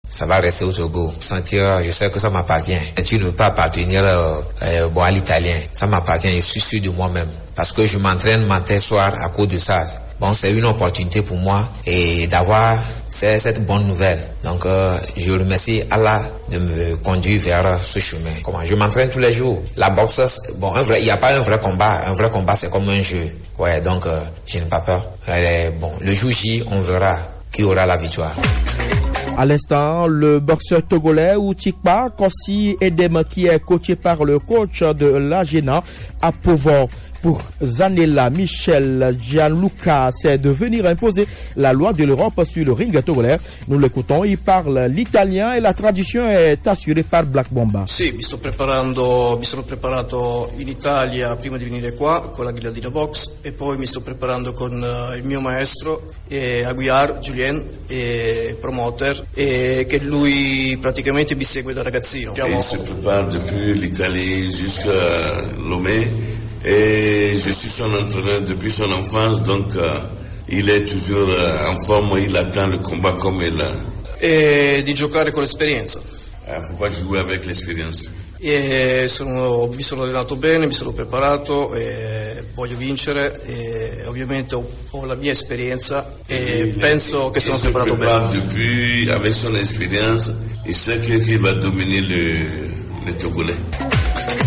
ça va rester au Togo. Sentir, je sais que ça m'appartient. Tu ne peux pas appartenir à l'italien. Ça m'appartient, je suis sûr de moi-même. Parce que je m'entraîne matin soir à cause de ça. Bon, c'est une opportunité pour moi et d'avoir cette bonne nouvelle. Donc, je remercie Allah de me conduire vers ce chemin. Comment? Je m'entraîne tous les jours. La boxe, bon, il n'y a pas un vrai combat. Un vrai combat, c'est comme un jeu. Ouais, donc, je n'ai pas peur. Bon, le jour J, on verra qui aura la victoire. À l'instant, le boxeur togolais Outikpa Kossi Edem, qui est coaché par le coach de l'Agena à Povor. Pour Zanella Michel Gianluca, c'est de venir imposer la loi de l'Europe sur le ring togolais. Nous l'écoutons, il parle l'italien et la traduzione est assurée par Black Bomba. Sì, mi sono preparato in Italia prima di venire qua con la Ghilardino Box e poi mi sto preparando con il mio maestro Aguiar Julien, promoter, e che lui praticamente mi segue da ragazzino. Il se prépare depuis l'Italie jusqu'à Lomé. Et je suis son entraîneur depuis son enfance, donc il est toujours en forme, il attend le combat comme il a. E di giocare con l'esperienza. Faut pas jouer avec l'expérience. Mi sono allenato bene, mi sono preparato e voglio vincere e ovviamente ho la mia esperienza e penso che sono preparato bene. Depuis, avec son expérience, il sait qu'il va dominer le Togolais.